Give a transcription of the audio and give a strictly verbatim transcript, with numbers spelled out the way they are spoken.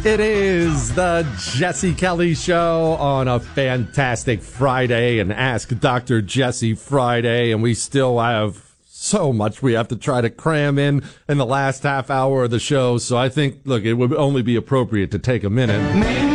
It is the Jesse Kelly Show on a fantastic Friday, and Ask Doctor Jesse Friday, and we still have so much we have to try to cram in in the last half hour of the show, so I think, look, it would only be appropriate to take a minute